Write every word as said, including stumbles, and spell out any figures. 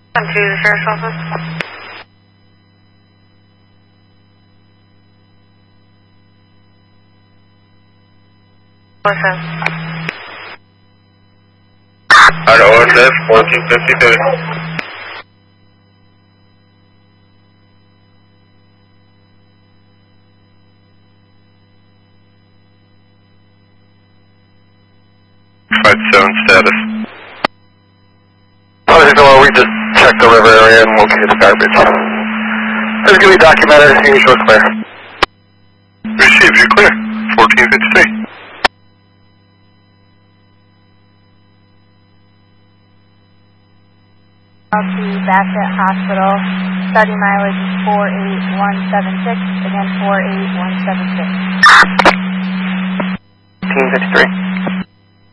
Come to the Sheriff's Office. Listen. At O S F fourteen fifty-three. five seven status. Oh, we just checked the river area and located the garbage. Just give me documented, usual clear. Received, you're clear. fourteen fifty-three. To Bassett Hospital, starting mileage is four eight one seven six, again four eight one seven six. fourteen fifty-three.